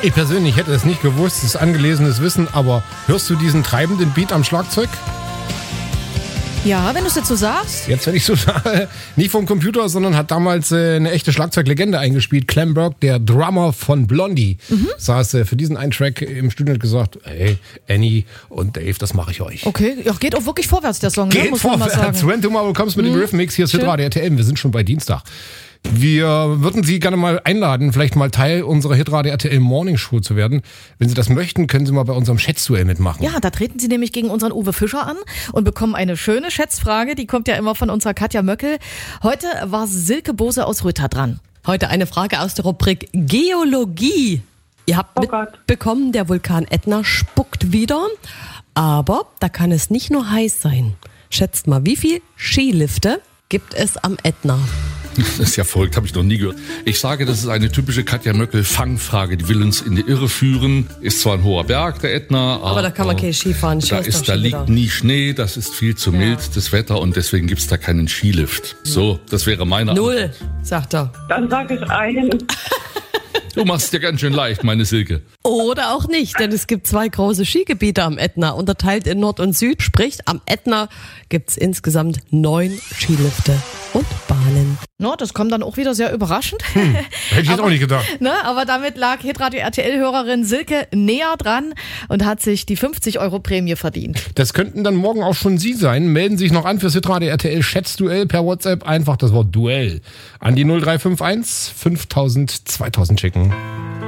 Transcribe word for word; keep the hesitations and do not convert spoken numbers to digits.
Ich persönlich hätte es nicht gewusst, das ist angelesenes Wissen, aber hörst du diesen treibenden Beat am Schlagzeug? Ja, wenn du es jetzt so sagst. Jetzt, wenn ich so sage, nicht vom Computer, sondern hat damals äh, eine echte Schlagzeuglegende eingespielt. Clem Burke, der Drummer von Blondie, mhm. saß äh, für diesen einen Track im Studio und hat gesagt, hey, Annie und Dave, das mache ich euch. Okay, ja, geht auch wirklich vorwärts, der Song. Geht ne? Muss vorwärts. man mal sagen. When Tomorrow Comes mit mhm. dem Rhythmix. Hier ist Hitradio R T L. Wir sind schon bei Dienstag. Wir würden Sie gerne mal einladen, vielleicht mal Teil unserer Hitradio R T L Morning Show zu werden. Wenn Sie das möchten, können Sie mal bei unserem Schätzduell mitmachen. Ja, da treten Sie nämlich gegen unseren Uwe Fischer an und bekommen eine schöne Schätzfrage. Die kommt ja immer von unserer Katja Möckel. Heute war Silke Bose aus Rütter dran. Heute eine Frage aus der Rubrik Geologie. Ihr habt oh mitbekommen, der Vulkan Ätna spuckt wieder. Aber da kann es nicht nur heiß sein. Schätzt mal, wie viel Skilifte gibt es am Ätna? Das ist ja verrückt, habe ich noch nie gehört. Ich sage, das ist eine typische Katja Möckel-Fangfrage. Die will uns in die Irre führen. Ist zwar ein hoher Berg, der Ätna. Aber, aber da kann man kein Ski fahren. Da, ist, da liegt nie Schnee, das ist viel zu mild, ja. das Wetter. Und deswegen gibt's da keinen Skilift. So, das wäre meine Null, Antwort. sagt er. Dann sage ich einen. Du machst es dir ganz schön leicht, meine Silke. Oder auch nicht, denn es gibt zwei große Skigebiete am Ätna, unterteilt in Nord und Süd. Sprich, am Ätna gibt's insgesamt neun Skilifte und Bahnen. No, das kommt dann auch wieder sehr überraschend. Hm, hätte ich jetzt aber, auch nicht gedacht. Ne, aber damit lag Hitradio R T L-Hörerin Silke näher dran und hat sich die fünfzig Euro Prämie verdient. Das könnten dann morgen auch schon Sie sein. Melden Sie sich noch an fürs Hitradio R T L Schätzduell per WhatsApp. Einfach das Wort Duell an die null drei fünf eins fünftausend zweitausend schicken.